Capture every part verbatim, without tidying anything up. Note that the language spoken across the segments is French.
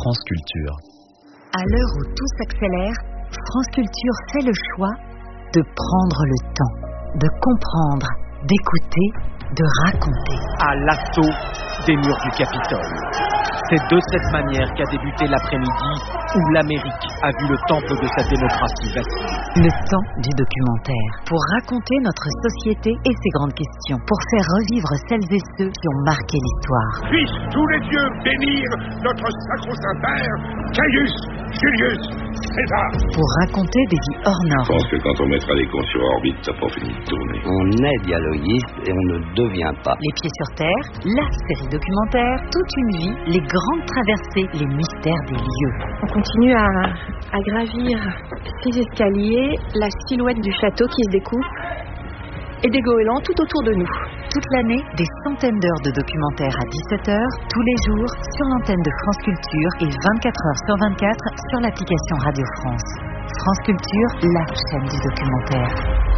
France Culture. À l'heure où tout s'accélère, France Culture fait le choix de prendre le temps, de comprendre, d'écouter, de raconter. À l'assaut des murs du Capitole. C'est de cette manière qu'a débuté l'après-midi où l'Amérique a vu le temple de sa démocratie vaciller. Le temps du documentaire, pour raconter notre société et ses grandes questions, pour faire revivre celles et ceux qui ont marqué l'histoire. Puissent tous les dieux bénir notre sacro-saint père, Caius Julius César. Pour raconter des vies hors Je normes. pense que quand on mettra les cons sur orbite, ça pas fini de tourner. On est dialoguiste et on ne devient pas. Les pieds sur terre, la série documentaire, toute une vie, les grandes traversées, les mystères des lieux. On continue à, à gravir ces escaliers, la silhouette du château qui se découpe et des goélands tout autour de nous. Toute l'année, des centaines d'heures de documentaires à dix-sept heures, tous les jours, sur l'antenne de France Culture et vingt-quatre heures sur vingt-quatre sur l'application Radio France. France Culture, la chaîne du documentaire.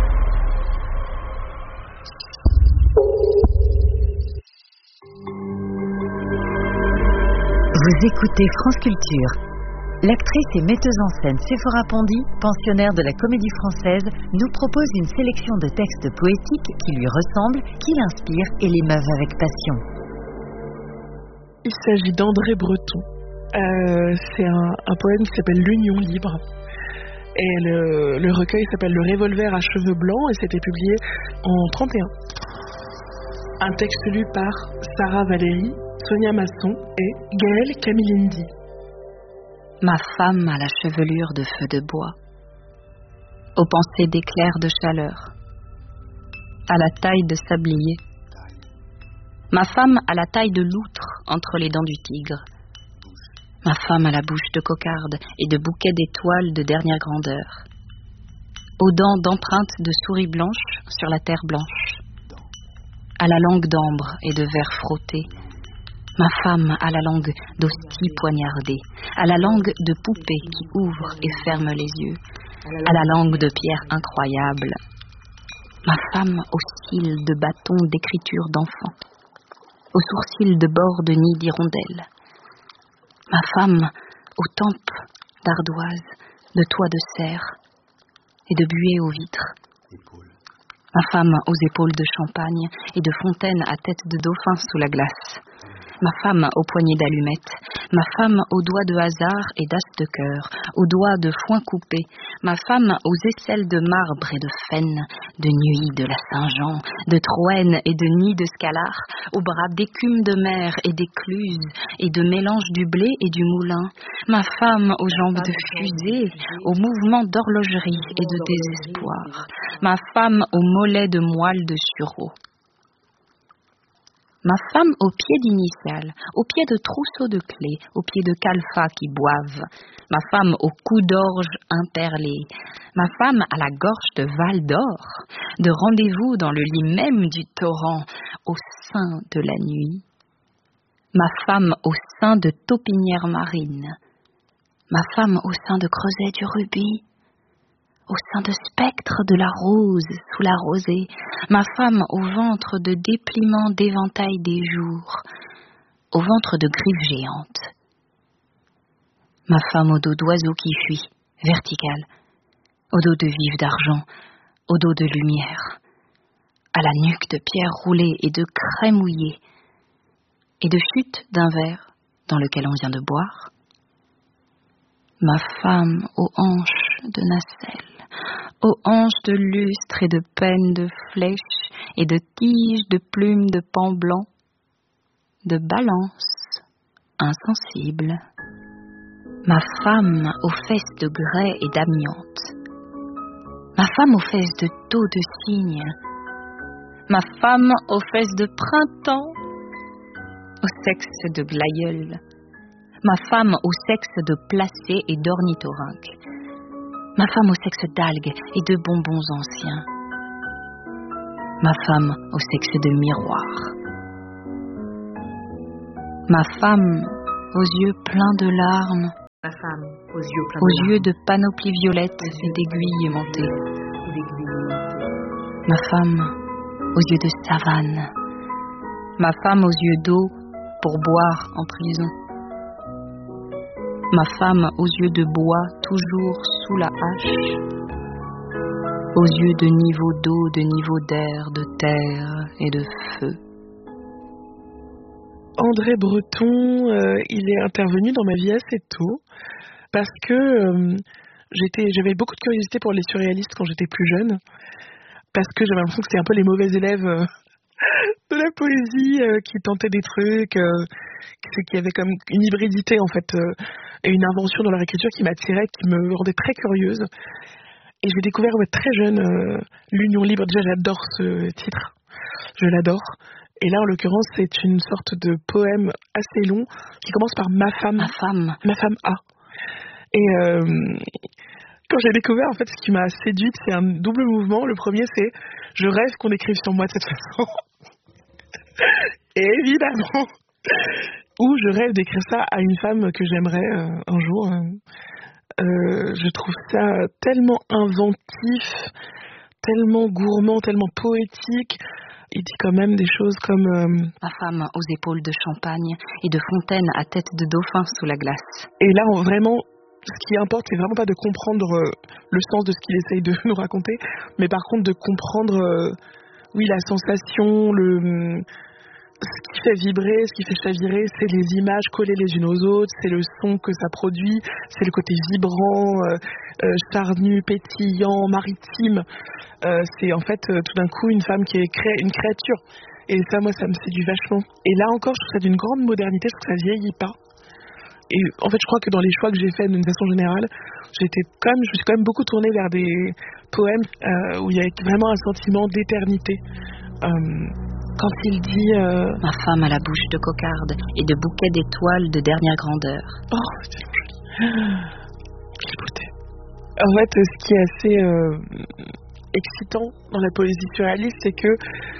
Vous écoutez France Culture. L'actrice et metteuse en scène Séphora Pondy, pensionnaire de la Comédie Française, nous propose une sélection de textes poétiques qui lui ressemblent, qui l'inspirent et l'émeuvent avec passion. Il s'agit d'André Breton. Euh, c'est un, un poème qui s'appelle L'Union libre. Et le, le recueil s'appelle Le revolver à cheveux blancs et c'était publié en trente et un. Un texte lu par Sarah Valéry, Sonia Masson et Gaëlle Camilindi. Ma femme à la chevelure de feu de bois, aux pensées d'éclairs de chaleur, à la taille de sablier. Ma femme à la taille de loutre entre les dents du tigre. Ma femme à la bouche de cocarde et de bouquets d'étoiles de dernière grandeur. Aux dents d'empreintes de souris blanches sur la terre blanche. À la langue d'ambre et de verre frotté. Ma femme à la langue d'hostie poignardée, à la langue de poupée qui ouvre et ferme les yeux, à la langue de pierre incroyable. Ma femme aux cils de bâton d'écriture d'enfant, aux sourcils de bord de nid d'hirondelle. Ma femme aux tempes d'ardoise, de toits de serre et de buée aux vitres. Ma femme aux épaules de champagne et de fontaines à tête de dauphin sous la glace. Ma femme aux poignées d'allumettes, ma femme aux doigts de hasard et d'as de cœur, aux doigts de foin coupé, ma femme aux aisselles de marbre et de faine, de nuit de la Saint-Jean, de Troène et de nid de Scalar, aux bras d'écume de mer et d'écluse, et de mélange du blé et du moulin, ma femme aux jambes de fusée, aux mouvements d'horlogerie et de désespoir, ma femme aux mollets de moelle de sureau. Ma femme aux pieds d'initiales, aux pieds de trousseaux de clés, aux pieds de calfas qui boivent. Ma femme au cou d'orge imperlé. Ma femme à la gorge de Val d'Or, de rendez-vous dans le lit même du torrent, au sein de la nuit. Ma femme au sein de taupinière marine. Ma femme au sein de creuset du rubis. Au sein de spectre de la rose sous la rosée, ma femme au ventre de dépliement d'éventail des jours, au ventre de griffes géantes. Ma femme au dos d'oiseau qui fuit, vertical, au dos de vive d'argent, au dos de lumière, à la nuque de pierre roulée et de craie mouillée, et de chute d'un verre dans lequel on vient de boire. Ma femme aux hanches de nacelle, aux hanches de lustre et de pennes de flèches et de tiges de plumes de pan blanc, de balance insensible. Ma femme aux fesses de grès et d'amiante, ma femme aux fesses de taux de cygne, ma femme aux fesses de printemps, au sexe de glaïeul, ma femme au sexe de placé et d'ornithorynque, ma femme au sexe d'algues et de bonbons anciens, ma femme au sexe de miroir, ma femme aux yeux pleins de larmes, Ma femme aux yeux pleins aux de yeux de panoplies violettes et d'aiguilles aimantées, ma femme aux yeux de savane, ma femme aux yeux d'eau pour boire en prison, Ma femme aux yeux de bois, toujours sous la hache, aux yeux de niveau d'eau, de niveau d'air, de terre et de feu. André Breton, euh, il est intervenu dans ma vie assez tôt parce que euh, j'étais, j'avais beaucoup de curiosité pour les surréalistes quand j'étais plus jeune, parce que j'avais l'impression que c'était un peu les mauvais élèves euh, de la poésie euh, qui tentaient des trucs, euh, qui avaient comme une hybridité en fait, euh, et une invention dans leur écriture qui m'attirait, qui me rendait très curieuse. Et j'ai découvert ouais, très jeune euh, l'Union libre. Déjà, j'adore ce titre, je l'adore. Et là, en l'occurrence, c'est une sorte de poème assez long qui commence par ma femme. Ma femme. Ma femme A. Et euh, quand j'ai découvert, en fait, ce qui m'a séduite, c'est un double mouvement. Le premier, c'est je rêve qu'on écrive sur moi de cette façon. Et évidemment, ou je rêve d'écrire ça à une femme que j'aimerais euh, un jour. Euh, je trouve ça tellement inventif, tellement gourmand, tellement poétique. Il dit quand même des choses comme... Euh... Ma femme aux épaules de champagne et de fontaine à tête de dauphin sous la glace. Et là, on, vraiment, ce qui importe, c'est vraiment pas de comprendre euh, le sens de ce qu'il essaye de nous raconter, mais par contre de comprendre, euh, oui, la sensation, le... ce qui fait vibrer, ce qui fait chavirer, c'est les images collées les unes aux autres, c'est le son que ça produit, c'est le côté vibrant, euh, euh, charnu, pétillant, maritime. Euh, c'est en fait euh, tout d'un coup une femme qui est cré- une créature. Et ça, moi, ça me séduit vachement. Et là encore, je trouve ça d'une grande modernité, je trouve que ça vieillit pas. Et en fait, je crois que dans les choix que j'ai faits d'une façon générale, j'étais quand même, je me suis quand même beaucoup tournée vers des poèmes euh, où il y a vraiment un sentiment d'éternité. Euh, Quand il dit... Euh... Ma femme à la bouche de cocarde et de bouquets d'étoiles de dernière grandeur. Oh, c'est tellement joli. Quelle beauté. En fait, ce qui est assez euh, excitant dans la poésie surréaliste, c'est que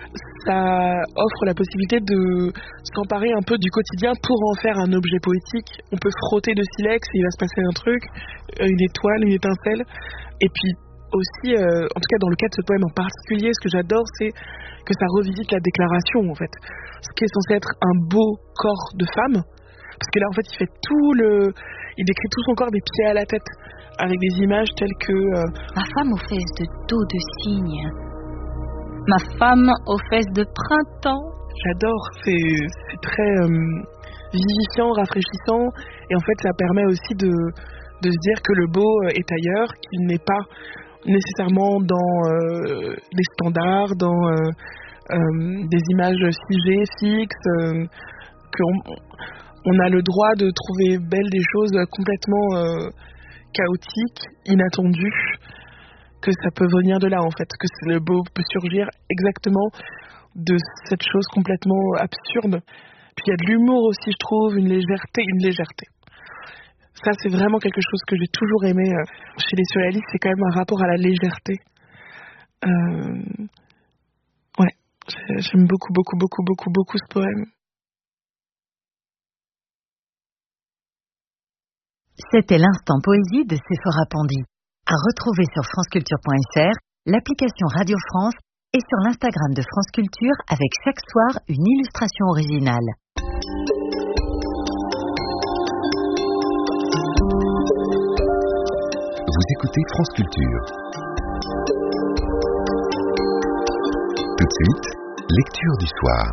ça offre la possibilité de s'emparer un peu du quotidien pour en faire un objet poétique. On peut frotter de silex et il va se passer un truc, une étoile, une étincelle. Et puis aussi, euh, en tout cas dans le cas de ce poème en particulier, ce que j'adore, c'est que ça revisite la déclaration, en fait. Ce qui est censé être un beau corps de femme, parce que là, en fait, il fait tout le... Il décrit tout son corps des pieds à la tête, avec des images telles que... Euh... Ma femme aux fesses de dos de cygne. Ma femme aux fesses de printemps. J'adore, c'est, c'est très euh, vivifiant, rafraîchissant, et en fait, ça permet aussi de, de se dire que le beau est ailleurs, qu'il n'est pas nécessairement dans euh, les standards, dans euh, euh, des images figées, fixes, euh, qu'on on a le droit de trouver belles des choses complètement euh, chaotiques, inattendues, que ça peut venir de là en fait, que le beau peut surgir exactement de cette chose complètement absurde. Puis il y a de l'humour aussi, je trouve, une légèreté, une légèreté. Ça, c'est vraiment quelque chose que j'ai toujours aimé euh, chez les surréalistes, c'est quand même un rapport à la légèreté. Euh... Ouais, j'aime beaucoup, beaucoup, beaucoup, beaucoup, beaucoup ce poème. C'était l'instant poésie de Séphora Pandy. À retrouver sur franceculture point f r, l'application Radio France et sur l'Instagram de France Culture avec chaque soir une illustration originale. Vous écoutez France Culture. Tout de suite, lecture du soir.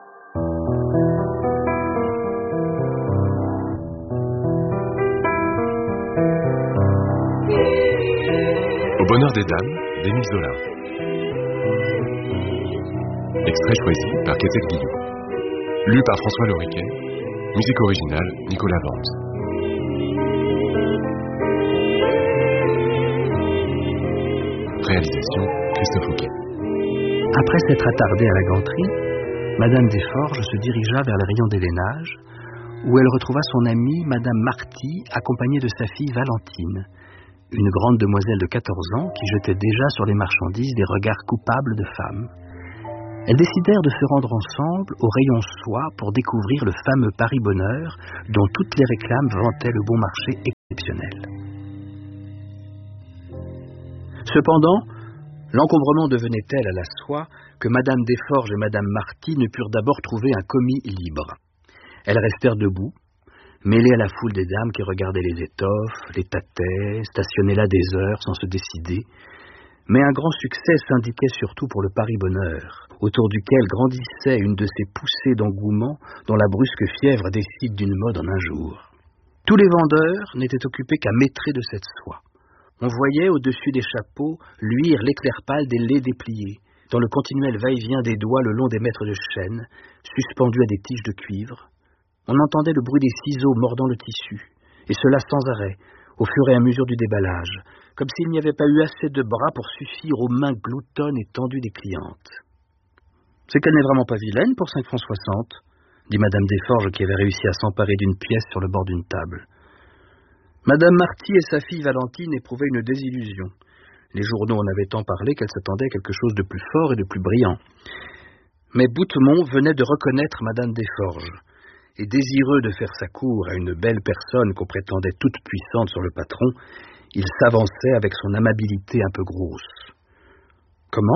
Au bonheur des dames, d'Émile Zola. Extrait choisi par Kézet Guillot. Lu par François Loriquet. Musique originale, Nicolas Vance. Réalisation, Christophe Fouquet. Après s'être attardée à la ganterie, Madame Desforges se dirigea vers le rayon des lainages, où elle retrouva son amie, Madame Marty, accompagnée de sa fille Valentine, une grande demoiselle de quatorze ans qui jetait déjà sur les marchandises des regards coupables de femmes. Elles décidèrent de se rendre ensemble au rayon soie pour découvrir le fameux Paris Bonheur dont toutes les réclames vantaient le bon marché exceptionnel. Cependant, l'encombrement devenait tel à la soie que Madame Desforges et Madame Marty ne purent d'abord trouver un commis libre. Elles restèrent debout, mêlé à la foule des dames qui regardaient les étoffes, les tâtaient, stationnaient là des heures sans se décider. Mais un grand succès s'indiquait surtout pour le Paris-Bonheur, autour duquel grandissait une de ces poussées d'engouement dont la brusque fièvre décide d'une mode en un jour. Tous les vendeurs n'étaient occupés qu'à maîtrer de cette soie. On voyait au-dessus des chapeaux luire l'éclair pâle des lais dépliés, dans le continuel va-et-vient des doigts le long des mètres de chêne, suspendus à des tiges de cuivre. On entendait le bruit des ciseaux mordant le tissu, et cela sans arrêt, au fur et à mesure du déballage, comme s'il n'y avait pas eu assez de bras pour suffire aux mains gloutonnes et tendues des clientes. « C'est qu'elle n'est vraiment pas vilaine pour cinq francs soixante, dit Madame Desforges qui avait réussi à s'emparer d'une pièce sur le bord d'une table. Madame Marty et sa fille Valentine éprouvaient une désillusion. Les journaux en avaient tant parlé qu'elles s'attendaient à quelque chose de plus fort et de plus brillant. Mais Boutemont venait de reconnaître Madame Desforges, et désireux de faire sa cour à une belle personne qu'on prétendait toute puissante sur le patron, il s'avançait avec son amabilité un peu grosse. Comment ?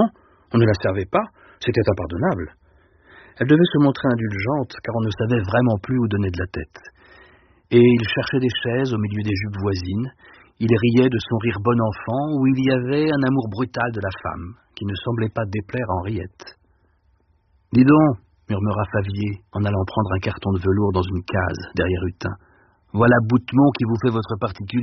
On ne la servait pas ? C'était impardonnable. Elle devait se montrer indulgente, car on ne savait vraiment plus où donner de la tête. Et il cherchait des chaises au milieu des jupes voisines, il riait de son rire bon enfant, où il y avait un amour brutal de la femme, qui ne semblait pas déplaire à Henriette. « Dis donc !» murmura Favier, en allant prendre un carton de velours dans une case, derrière Hutin. « Voilà Boutemont qui vous fait votre particulière. »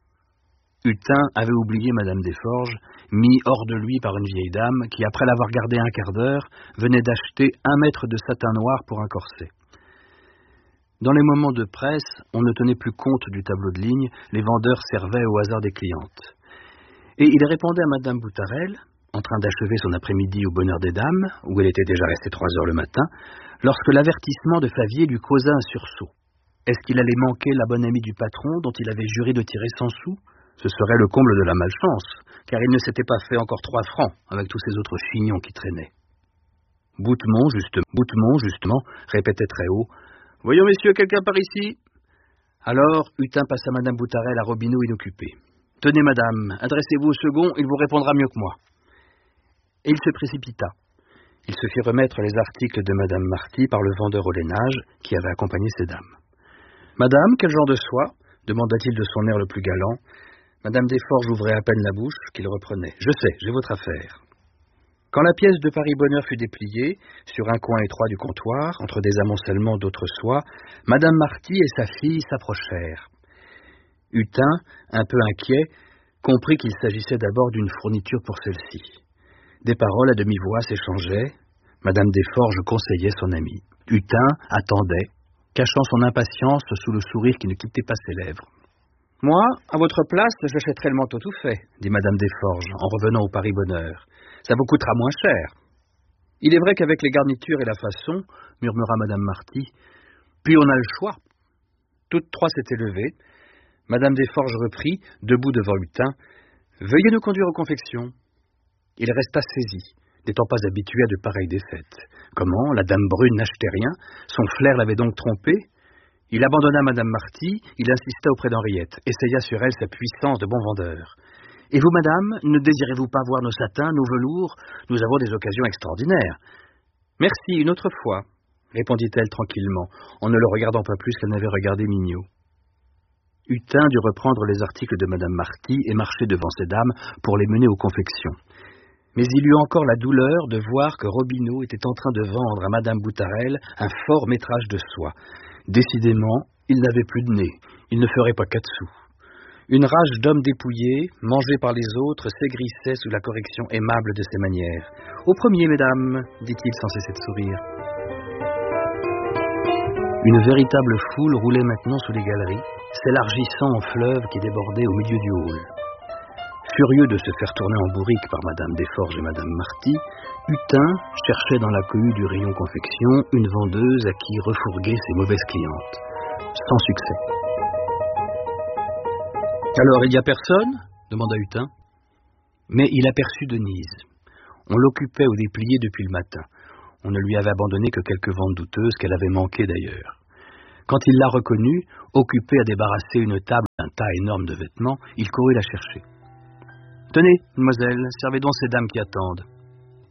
Hutin avait oublié Madame Desforges, mis hors de lui par une vieille dame qui, après l'avoir gardée un quart d'heure, venait d'acheter un mètre de satin noir pour un corset. Dans les moments de presse, on ne tenait plus compte du tableau de ligne, les vendeurs servaient au hasard des clientes. Et il répondait à Madame Boutarel, en train d'achever son après-midi au Bonheur des Dames, où elle était déjà restée trois heures le matin, lorsque l'avertissement de Favier lui causa un sursaut. Est-ce qu'il allait manquer la bonne amie du patron, dont il avait juré de tirer cent sous ? Ce serait le comble de la malchance, car il ne s'était pas fait encore trois francs, avec tous ces autres chignons qui traînaient. Boutemont, justement, Boutemont, justement, répétait très haut, « Voyons, messieurs, quelqu'un par ici ?» Alors, Hutin passa Madame Boutarel à Robineau inoccupé. « Tenez, madame, adressez-vous au second, il vous répondra mieux que moi. » Et il se précipita. Il se fit remettre les articles de Madame Marty par le vendeur au lainage qui avait accompagné ces dames. « Madame, quel genre de soie ?» demanda-t-il de son air le plus galant. Madame Desforges ouvrait à peine la bouche, qu'il reprenait. « Je sais, j'ai votre affaire. » Quand la pièce de Paris-Bonheur fut dépliée, sur un coin étroit du comptoir, entre des amoncellements d'autres soies, Madame Marty et sa fille s'approchèrent. Hutin, un peu inquiet, comprit qu'il s'agissait d'abord d'une fourniture pour celle-ci. Des paroles à demi-voix s'échangeaient. Madame Desforges conseillait son amie. Hutin attendait, cachant son impatience sous le sourire qui ne quittait pas ses lèvres. « Moi, à votre place, j'achèterai le manteau tout fait, » dit Madame Desforges, en revenant au Paris-Bonheur. « Ça vous coûtera moins cher. »« Il est vrai qu'avec les garnitures et la façon, » murmura Madame Marty, « puis on a le choix. » Toutes trois s'étaient levées. Madame Desforges reprit, debout devant Hutin, « Veuillez nous conduire aux confections. » Il resta saisi, n'étant pas habitué à de pareilles défaites. Comment, la dame brune n'achetait rien? Son flair l'avait donc trompé? Il abandonna Madame Marty, il insista auprès d'Henriette, essaya sur elle sa puissance de bon vendeur. « Et vous, madame, ne désirez-vous pas voir nos satins, nos velours? Nous avons des occasions extraordinaires. »« Merci, une autre fois, » répondit-elle tranquillement, en ne le regardant pas plus qu'elle n'avait regardé Mignot. Hutin dut reprendre les articles de Madame Marty et marcher devant ces dames pour les mener aux confections. Mais il eut encore la douleur de voir que Robineau était en train de vendre à Madame Boutarel un fort métrage de soie. Décidément, il n'avait plus de nez, il ne ferait pas quatre sous. Une rage d'homme dépouillé, mangé par les autres, s'aigrissait sous la correction aimable de ses manières. « Au premier, mesdames, » dit-il sans cesser de sourire. Une véritable foule roulait maintenant sous les galeries, s'élargissant en fleuve qui débordait au milieu du hall. Furieux de se faire tourner en bourrique par Madame Desforges et Madame Marty, Hutin cherchait dans la cohue du rayon confection une vendeuse à qui refourguer ses mauvaises clientes. Sans succès. « Alors, il n'y a personne ?» demanda Hutin. Mais il aperçut Denise. On l'occupait au déplié depuis le matin. On ne lui avait abandonné que quelques ventes douteuses qu'elle avait manquées d'ailleurs. Quand il la reconnut, occupée à débarrasser une table d'un tas énorme de vêtements, il courut la chercher. « Tenez, mademoiselle, servez donc ces dames qui attendent. »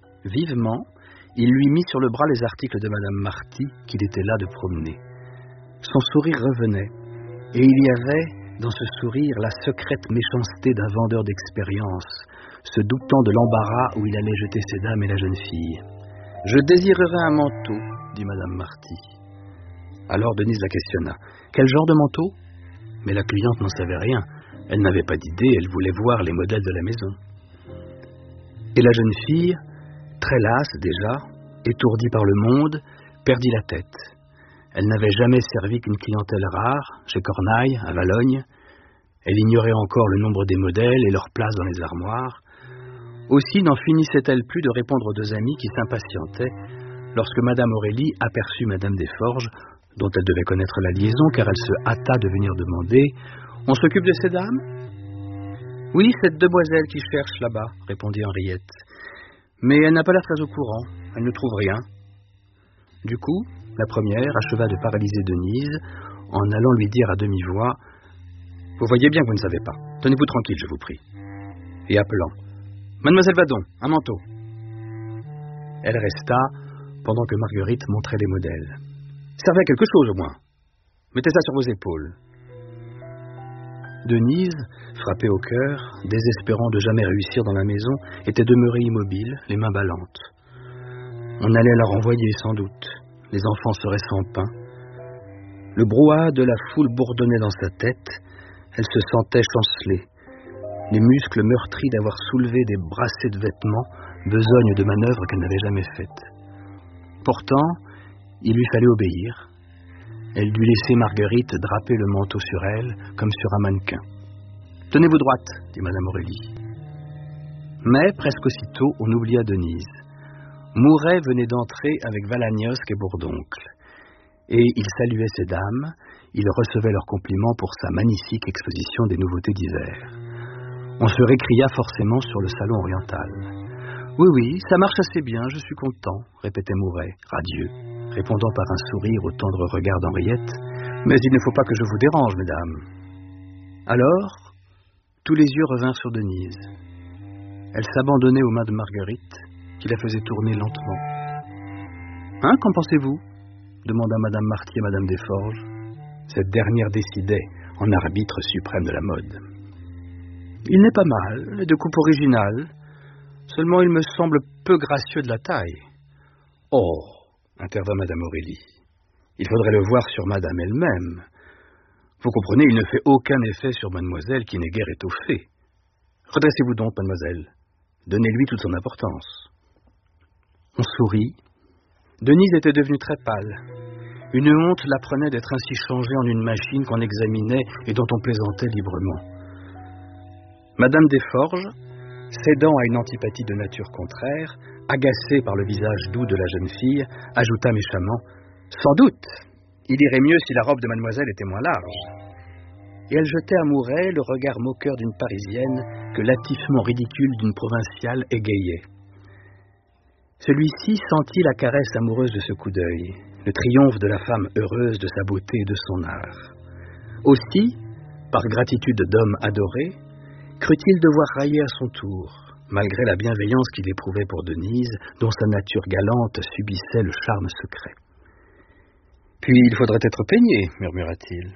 Vivement, il lui mit sur le bras les articles de Madame Marty qu'il était là de promener. Son sourire revenait, et il y avait dans ce sourire la secrète méchanceté d'un vendeur d'expérience, se doutant de l'embarras où il allait jeter ses dames et la jeune fille. « Je désirerais un manteau, dit Madame Marty. » Alors Denise la questionna. « Quel genre de manteau ?» Mais la cliente n'en savait rien. Elle n'avait pas d'idée, elle voulait voir les modèles de la maison. Et la jeune fille, très lasse déjà, étourdie par le monde, perdit la tête. Elle n'avait jamais servi qu'une clientèle rare, chez Cornaille, à Valogne. Elle ignorait encore le nombre des modèles et leur place dans les armoires. Aussi n'en finissait-elle plus de répondre aux deux amies qui s'impatientaient lorsque Madame Aurélie aperçut Madame Desforges, dont elle devait connaître la liaison car elle se hâta de venir demander « On s'occupe de ces dames ?»« Oui, cette demoiselle qui cherche là-bas, » répondit Henriette. « Mais elle n'a pas l'air très au courant, elle ne trouve rien. » Du coup, la première acheva de paralyser Denise en allant lui dire à demi-voix « Vous voyez bien que vous ne savez pas. Tenez-vous tranquille, je vous prie. » Et appelant « Mademoiselle Vadon, un manteau. » Elle resta pendant que Marguerite montrait les modèles. « Servez à quelque chose au moins. Mettez ça sur vos épaules. » Denise, frappée au cœur, désespérant de jamais réussir dans la maison, était demeurée immobile, les mains ballantes. On allait la renvoyer sans doute. Les enfants seraient sans pain. Le brouhaha de la foule bourdonnait dans sa tête. Elle se sentait chanceler. Les muscles meurtris d'avoir soulevé des brassées de vêtements, besogne de manœuvres qu'elle n'avait jamais faites. Pourtant, il lui fallait obéir. Elle dut laisser Marguerite draper le manteau sur elle, comme sur un mannequin. « Tenez-vous droite, » dit Madame Aurélie. Mais, presque aussitôt, on oublia Denise. Mouret venait d'entrer avec Valagnosc et Bourdoncle. Et il saluait ces dames, il recevait leurs compliments pour sa magnifique exposition des nouveautés d'hiver. On se récria forcément sur le salon oriental. « Oui, oui, ça marche assez bien, je suis content, » répétait Mouret, radieux, répondant par un sourire au tendre regard d'Henriette. « Mais il ne faut pas que je vous dérange, mesdames. » Alors, tous les yeux revinrent sur Denise. Elle s'abandonnait aux mains de Marguerite, qui la faisait tourner lentement. « Hein, qu'en pensez-vous » demanda Madame Marty à Madame Desforges. Cette dernière décidait, en arbitre suprême de la mode. « Il n'est pas mal, et de coupe originale. Seulement il me semble peu gracieux de la taille. »« Oh !» intervint Madame Aurélie. « Il faudrait le voir sur Madame elle-même. Vous comprenez, il ne fait aucun effet sur Mademoiselle qui n'est guère étoffée. Redressez-vous donc, Mademoiselle. Donnez-lui toute son importance. » On sourit. Denise était devenue très pâle. Une honte la prenait d'être ainsi changée en une machine qu'on examinait et dont on plaisantait librement. Madame Desforges, cédant à une antipathie de nature contraire, agacée par le visage doux de la jeune fille, ajouta méchamment « Sans doute, il irait mieux si la robe de mademoiselle était moins large. » Et elle jetait à Mouret le regard moqueur d'une Parisienne que l'attifement ridicule d'une provinciale égayait. Celui-ci sentit la caresse amoureuse de ce coup d'œil, le triomphe de la femme heureuse de sa beauté et de son art. Aussi, par gratitude d'homme adoré, crut-il devoir railler à son tour, malgré la bienveillance qu'il éprouvait pour Denise, dont sa nature galante subissait le charme secret. « Puis il faudrait être peigné, » murmura-t-il.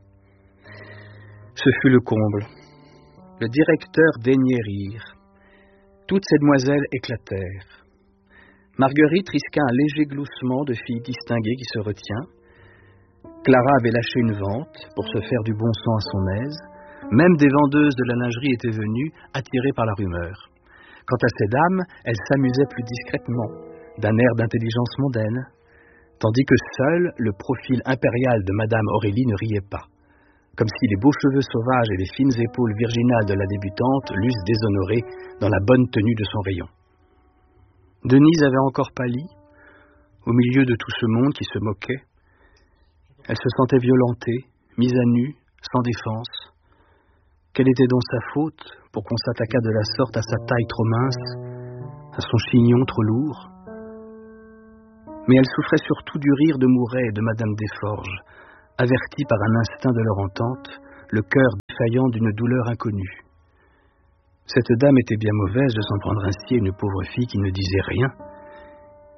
Ce fut le comble. Le directeur daignait rire. Toutes ces demoiselles éclatèrent. Marguerite risqua un léger gloussement de fille distinguée qui se retient. Clara avait lâché une vente pour se faire du bon sang à son aise. Même des vendeuses de la lingerie étaient venues, attirées par la rumeur. Quant à ces dames, elles s'amusaient plus discrètement, d'un air d'intelligence mondaine, tandis que seul le profil impérial de Madame Aurélie ne riait pas, comme si les beaux cheveux sauvages et les fines épaules virginales de la débutante l'eussent déshonorée dans la bonne tenue de son rayon. Denise avait encore pâli, au milieu de tout ce monde qui se moquait. Elle se sentait violentée, mise à nu, sans défense. Quelle était donc sa faute pour qu'on s'attaquât de la sorte à sa taille trop mince, à son chignon trop lourd? Mais elle souffrait surtout du rire de Mouret et de Madame Desforges, avertis par un instinct de leur entente, le cœur défaillant d'une douleur inconnue. Cette dame était bien mauvaise de s'en prendre ainsi à une pauvre fille qui ne disait rien,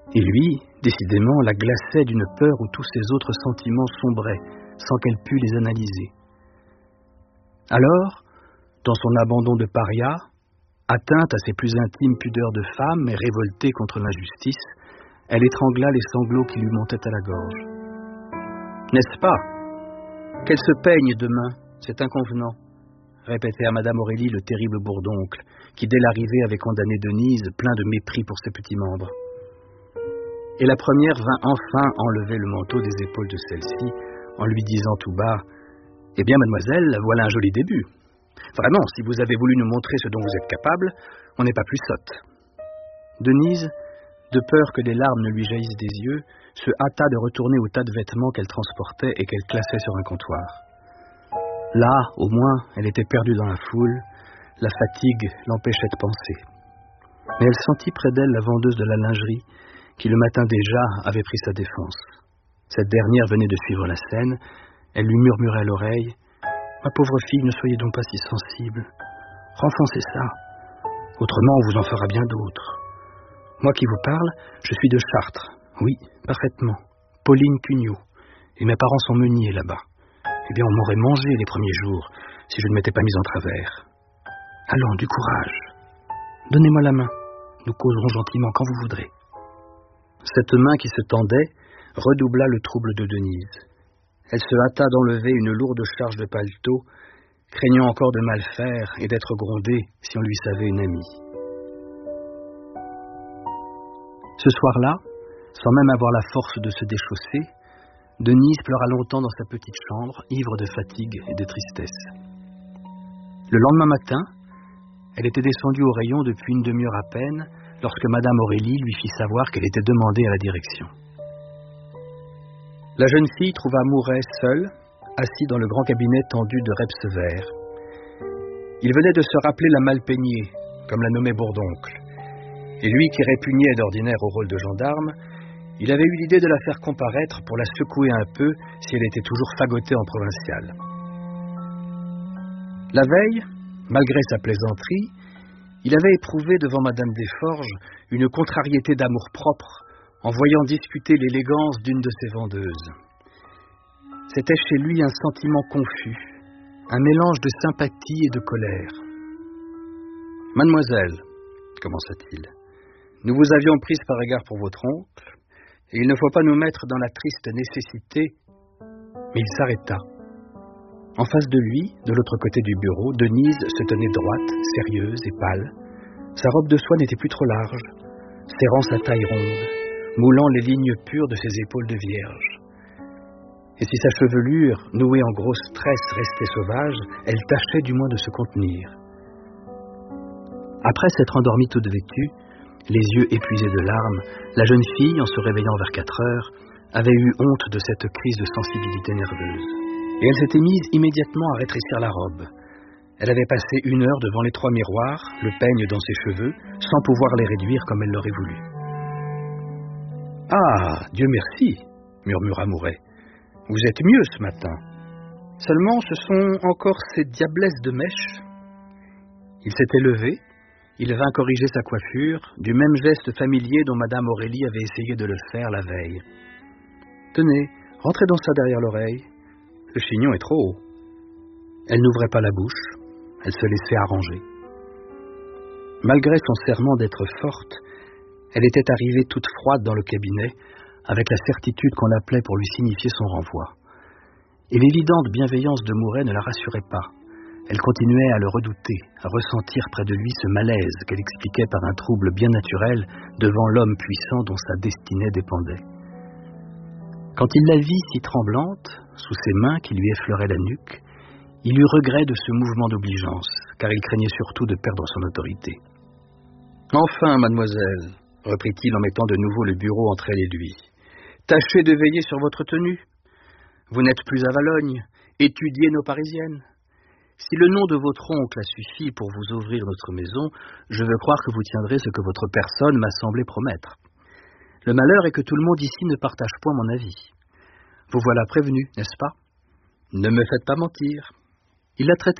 Et lui, décidément, la glaçait d'une peur où tous ses autres sentiments sombraient, sans qu'elle pût les analyser. Alors, dans son abandon de paria, atteinte à ses plus intimes pudeurs de femme et révoltée contre l'injustice, elle étrangla les sanglots qui lui montaient à la gorge. « N'est-ce pas? Qu'elle se peigne demain, c'est inconvenant, » répétait à Madame Aurélie le terrible bourdoncle, qui dès l'arrivée avait condamné Denise, plein de mépris pour ses petits membres. Et la première vint enfin enlever le manteau des épaules de celle-ci, en lui disant tout bas « Eh bien, mademoiselle, voilà un joli début. Vraiment, si vous avez voulu nous montrer ce dont vous êtes capable, on n'est pas plus sotte. » Denise, de peur que des larmes ne lui jaillissent des yeux, se hâta de retourner au tas de vêtements qu'elle transportait et qu'elle classait sur un comptoir. Là, au moins, elle était perdue dans la foule, la fatigue l'empêchait de penser. Mais elle sentit près d'elle la vendeuse de la lingerie, qui le matin déjà avait pris sa défense. Cette dernière venait de suivre la scène, elle lui murmurait à l'oreille « Ma pauvre fille, ne soyez donc pas si sensible. Renfoncez ça. Autrement, on vous en fera bien d'autres. Moi qui vous parle, je suis de Chartres. Oui, parfaitement. Pauline Cugnot. Et mes parents sont meuniers là-bas. Eh bien, on m'aurait mangé les premiers jours, si je ne m'étais pas mise en travers. Allons, du courage. Donnez-moi la main. Nous causerons gentiment quand vous voudrez. » Cette main qui se tendait redoubla le trouble de Denise. Elle se hâta d'enlever une lourde charge de paletot, craignant encore de mal faire et d'être grondée si on lui savait une amie. Ce soir-là, sans même avoir la force de se déchausser, Denise pleura longtemps dans sa petite chambre, ivre de fatigue et de tristesse. Le lendemain matin, elle était descendue au rayon depuis une demi-heure à peine, lorsque Madame Aurélie lui fit savoir qu'elle était demandée à la direction. La jeune fille trouva Mouret seul, assis dans le grand cabinet tendu de reps vert. Il venait de se rappeler la Malpeignée, comme la nommait Bourdoncle. Et lui qui répugnait d'ordinaire au rôle de gendarme, il avait eu l'idée de la faire comparaître pour la secouer un peu si elle était toujours fagotée en provinciale. La veille, malgré sa plaisanterie, il avait éprouvé devant Madame Desforges une contrariété d'amour-propre en voyant discuter l'élégance d'une de ses vendeuses. C'était chez lui un sentiment confus, un mélange de sympathie et de colère. « Mademoiselle, commença-t-il, nous vous avions prise par égard pour votre oncle, et il ne faut pas nous mettre dans la triste nécessité. » Mais il s'arrêta. En face de lui, de l'autre côté du bureau, Denise se tenait droite, sérieuse et pâle. Sa robe de soie n'était plus trop large, serrant sa taille ronde, moulant les lignes pures de ses épaules de vierge. Et si sa chevelure, nouée en grosses tresses, restait sauvage, elle tâchait du moins de se contenir. Après s'être endormie toute vêtue, les yeux épuisés de larmes, la jeune fille, en se réveillant vers quatre heures, avait eu honte de cette crise de sensibilité nerveuse. Et elle s'était mise immédiatement à rétrécir la robe. Elle avait passé une heure devant les trois miroirs, le peigne dans ses cheveux, sans pouvoir les réduire comme elle l'aurait voulu. « Ah, Dieu merci !» murmura Mouret. « Vous êtes mieux ce matin. Seulement, ce sont encore ces diablesses de mèches. » Il s'était levé, il vint corriger sa coiffure, du même geste familier dont Madame Aurélie avait essayé de le faire la veille. « Tenez, rentrez donc ça derrière l'oreille. Le chignon est trop haut. » Elle n'ouvrait pas la bouche, elle se laissait arranger. Malgré son serment d'être forte, elle était arrivée toute froide dans le cabinet, avec la certitude qu'on l'appelait pour lui signifier son renvoi. Et l'évidente bienveillance de Mouret ne la rassurait pas. Elle continuait à le redouter, à ressentir près de lui ce malaise qu'elle expliquait par un trouble bien naturel devant l'homme puissant dont sa destinée dépendait. Quand il la vit si tremblante, sous ses mains qui lui effleuraient la nuque, il eut regret de ce mouvement d'obligeance, car il craignait surtout de perdre son autorité. « Enfin, mademoiselle, reprit-il en mettant de nouveau le bureau entre elle et lui, tâchez de veiller sur votre tenue. Vous n'êtes plus à Valogne, étudiez nos Parisiennes. Si le nom de votre oncle a suffi pour vous ouvrir notre maison, je veux croire que vous tiendrez ce que votre personne m'a semblé promettre. Le malheur est que tout le monde ici ne partage point mon avis. Vous voilà prévenu, n'est-ce pas? Ne me faites pas mentir. » Il la traitait